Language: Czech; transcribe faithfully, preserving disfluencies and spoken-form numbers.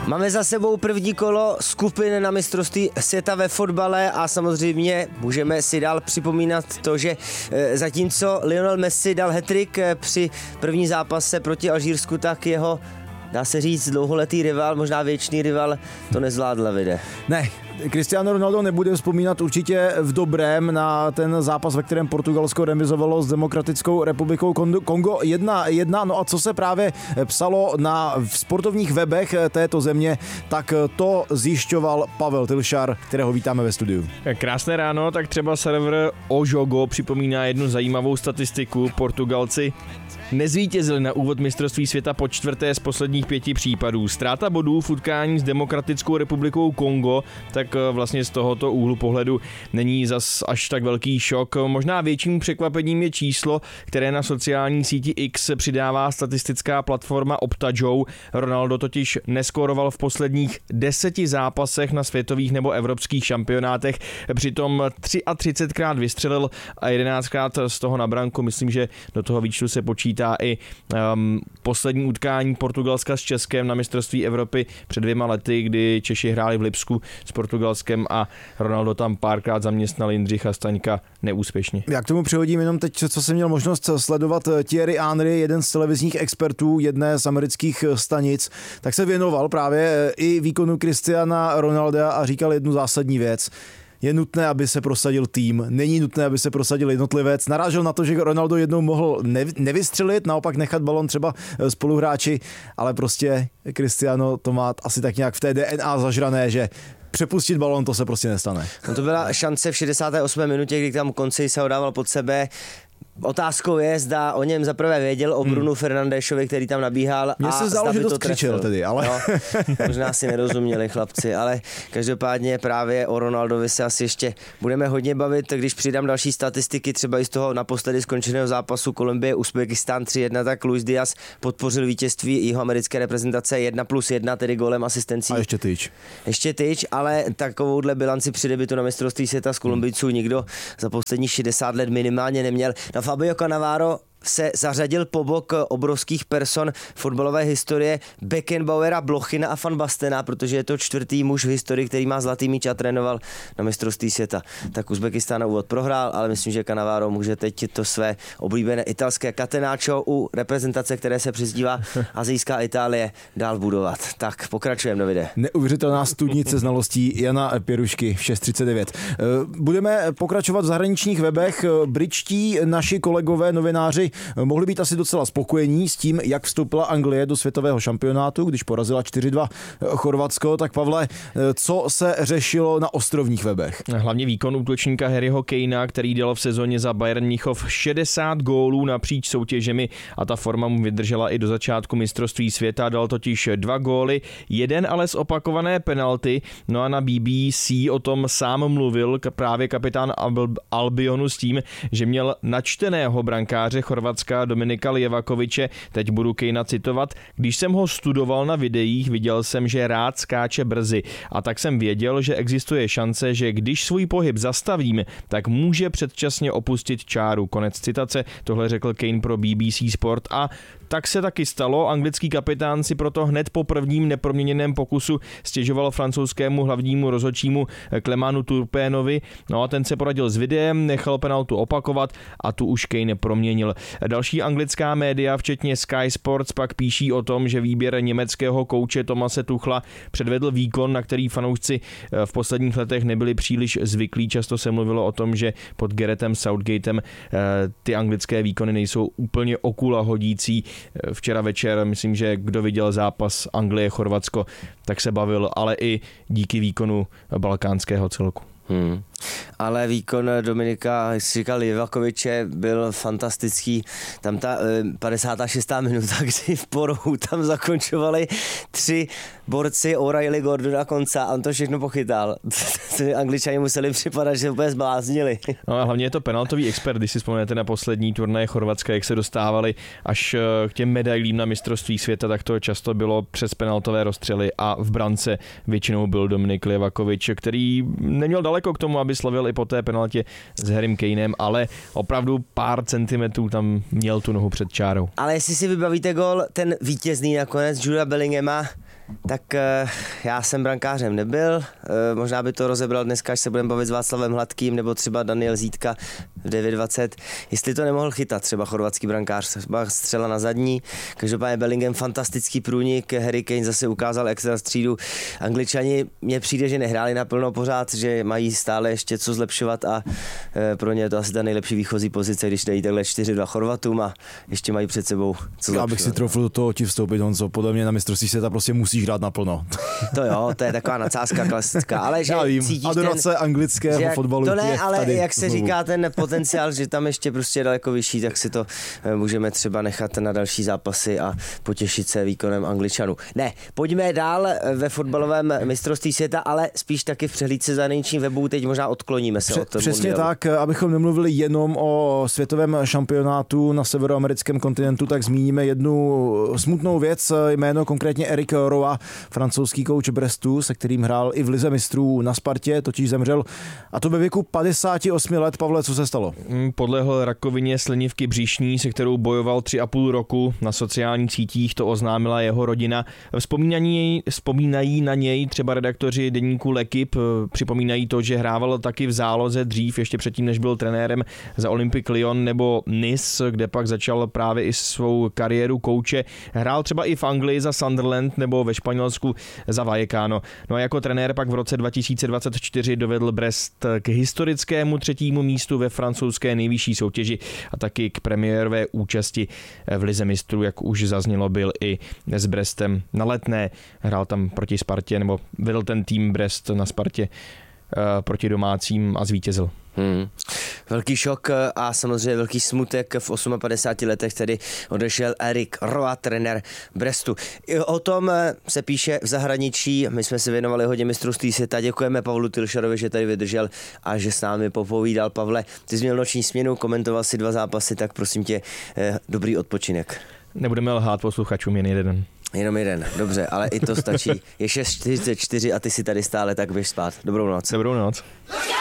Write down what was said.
Máme za sebou první kolo skupin na mistrovství světa ve fotbale a samozřejmě můžeme si dál připomínat to, že zatímco Lionel Messi dal hat-trick při první zápase proti Alžírsku, tak jeho, dá se říct, dlouholetý rival, možná věčný rival, to nezvládl, Davide. Ne, Cristiano Ronaldo nebude vzpomínat určitě v dobrém na ten zápas, ve kterém Portugalsko remizovalo s Demokratickou republikou Kongo jedna jedna. No a co se právě psalo na sportovních webech této země, tak to zjišťoval Pavel Tilšar, kterého vítáme ve studiu. Krásné ráno, tak třeba server Ojogo připomíná jednu zajímavou statistiku. Portugalci nezvítězili na úvod mistrovství světa po čtvrté z posledních pěti případů. Ztráta bodů v utkání s Demokratickou republikou Kongo, tak vlastně z tohoto úhlu pohledu není zas až tak velký šok. Možná větším překvapením je číslo, které na sociální síti X přidává statistická platforma OptaJoe. Ronaldo totiž neskóroval v posledních deseti zápasech na světových nebo evropských šampionátech, přitom třiatřicetkrát vystřelil a jedenáctkrát z toho na branku. Myslím, že do toho výčtu se počítá i um, poslední utkání Portugalska s Českem na mistrovství Evropy před dvěma lety, kdy Češi hráli v Lipsku s Portugalskem a Ronaldo tam párkrát zaměstnal Jindřicha Staňka neúspěšně. Já k tomu přihodím jenom teď, co jsem měl možnost sledovat. Thierry Henry, jeden z televizních expertů jedné z amerických stanic, tak se věnoval právě i výkonu Cristiana Ronalda a říkal jednu zásadní věc. Je nutné, aby se prosadil tým, není nutné, aby se prosadil jednotlivec. Narážel na to, že Ronaldo jednou mohl nevystřelit, naopak nechat balon třeba spoluhráči, ale prostě Cristiano to má asi tak nějak v té D N A zažrané, že přepustit balon, to se prostě nestane. No to byla šance v šedesáté osmé minutě, kdy tam konci se hodával pod sebe. Otázkou je, zda o něm zaprvé věděl, o Brunu hmm. Fernandéšovi, který tam nabíhal. Mně se zdálo, že to křičel tedy, ale... No, možná si nerozuměli chlapci, ale každopádně právě o Ronaldovi se asi ještě budeme hodně bavit, když přidám další statistiky, třeba i z toho naposledy skončeného zápasu Kolumbie Uzbekistán tři jedna, tak Luis Díaz podpořil vítězství jeho americké reprezentace jedna plus jedna, tedy gólem, asistencí. A ještě tyč. Ještě tyč, ale takovouhle bilanci při debutu na mistrovství světa z Kolumbijců hmm. nikdo za posledních šedesát let minimálně neměl. Na Fabio Cannavaro se zařadil po bok obrovských person fotbalové historie Beckenbauera, Blochina a Van Bastena, protože je to čtvrtý muž v historii, který má zlatý míč a trénoval na mistrovství světa. Tak Uzbekistán na úvod prohrál, ale myslím, že Cannavaro může teď to své oblíbené italské catenaccio u reprezentace, které se přezdívá Asijská Itálie, dál budovat. Tak pokračujeme, Davide. Neuvěřitelná studnice znalostí Jana Pěrušky v šest třicet devět. Budeme pokračovat v zahraničních webech. Britští naši kolegové novináři mohli být asi docela spokojení s tím, jak vstoupila Anglie do světového šampionátu, když porazila čtyři dva Chorvatsko. Tak Pavle, co se řešilo na ostrovních webech? Hlavně výkon útočníka Harryho Kanea, který dal v sezóně za Bayern Mnichov šedesát gólů napříč soutěžemi a ta forma mu vydržela i do začátku mistrovství světa. Dal totiž dva góly, jeden ale z opakované penalty. No a na B B C o tom sám mluvil právě kapitán Albionu s tím, že měl načteného brankáře Chorvatska Dominika Livakoviče, teď budu Kanea citovat, když jsem ho studoval na videích, viděl jsem, že rád skáče brzy a tak jsem věděl, že existuje šance, že když svůj pohyb zastavím, tak může předčasně opustit čáru. Konec citace, tohle řekl Kane pro B B C Sport a tak se taky stalo. Anglický kapitán si proto hned po prvním neproměněném pokusu stěžoval francouzskému hlavnímu rozhodčímu Clemanu Turpénovi. No a ten se poradil s videem, nechal penaltu opakovat a tu už Kane proměnil. Další anglická média, včetně Sky Sports, pak píší o tom, že výběr německého kouče Thomase Tuchla předvedl výkon, na který fanoušci v posledních letech nebyli příliš zvyklí. Často se mluvilo o tom, že pod Garethem Southgatem ty anglické výkony nejsou úplně okula hodící. Včera večer, myslím, že kdo viděl zápas Anglie-Chorvatsko, tak se bavil, ale i díky výkonu balkánského celku. Hmm. Ale výkon Dominika, jak jsi říkal, Livakoviče byl fantastický. Tam ta padesátá šestá minuta, kdy v porohu tam zakončovali tři borci O'Reilly, Gordon a Konca a on to všechno pochytal. Angličani museli připadat, že úplně zbláznili. No a hlavně je to penaltový expert, když si vzpomenete na poslední turnaje Chorvatska, jak se dostávali až k těm medailím na mistrovství světa, tak to často bylo přes penaltové rozstřely a v brance většinou byl Dominik Livakovič, který neměl daleko k tomu, aby slavil i po té penaltě s Harrym Kanem, ale opravdu pár centimetrů tam měl tu nohu před čárou. Ale jestli si vybavíte gol, ten vítězný nakonec Juda Bellinghama, Tak já jsem brankářem nebyl, možná by to rozebral dneska, až se budeme bavit s Václavem Hladkým nebo třeba Daniel Zítka v devět dvacet, jestli to nemohl chytat třeba chorvatský brankář, třeba střela na zadní, každopádně Bellingham fantastický průnik, Harry Kane zase ukázal extra střídu, Angličani mně přijde, že nehráli naplno pořád, že mají stále ještě co zlepšovat a pro ně je to asi ta nejlepší výchozí pozice, když dají takhle čtyři dva Chorvatům a ještě mají před sebou co zlepšovat. Já bych si trofl do toho ti vstoupit, Honzo, podle mě na mistrovství světa prostě musíš hrát naplno. To jo, to je taková nadsázka klasická, ale že já vím, cítíš adorace ten, anglického že, fotbalu. To ne, ale tady jak se znovu říká ten potenciál, že tam ještě prostě je daleko vyšší, tak si to můžeme třeba nechat na další zápasy a potěšit se výkonem Angličanů. Ne, pojďme dál ve fotbalovém mistrovství světa, ale spíš taky v přehlídce zahraničním webu, teď možná odkloníme se Pře- od toho Přesně mundialu. tak, abychom nemluvili jenom o světovém šampionátu na severoamerickém kontinentu, tak zmíníme jednu smutnou věc, jméno konkrétně Eric Roa, francouzský kouč Brestu, se kterým hrál i v lize mistrů na Spartě, totiž zemřel, a to ve věku padesát osm let. Pavle, co se stalo? Podlehl rakovině slinivky bříšní, se kterou bojoval tři a půl roku. Na sociálních sítích to oznámila jeho rodina. Vzpomínají, vzpomínají na něj třeba redaktoři deníku L'Équipe, připomínají to, že hrával taky v záloze dřív, ještě předtím, než byl trenérem za Olympique Lyon nebo Nice, kde pak začal právě i svou kariéru kouče. Hrál třeba i v Anglii za Sunderland nebo ve Španělsku za Vallecano. No a jako trenér pak v roce dva tisíce dvacet čtyři dovedl Brest k historickému třetímu místu ve francouzské nejvyšší soutěži a taky k premiérové účasti v lize mistrů, jak už zaznělo, byl i s Brestem na Letné. Hrál tam proti Spartě, nebo vedl ten tým Brest na Spartě proti domácím a zvítězil. Hmm. Velký šok a samozřejmě velký smutek v padesáti osmi letech, tedy odešel Eric Roa, trenér Brestu. I o tom se píše v zahraničí, my jsme se věnovali hodně mistrovství světa, děkujeme Pavlu Tylšarovi, že tady vydržel a že s námi popovídal. Pavle, ty jsi měl noční směnu, komentoval si dva zápasy, tak prosím tě, dobrý odpočinek. Nebudeme lhát posluchačům, jen jeden. Jenom jeden, dobře, ale i to stačí. Je šest čtyřicet čtyři a ty si tady stále, tak běž spát. Dobrou noc. Dobrou noc.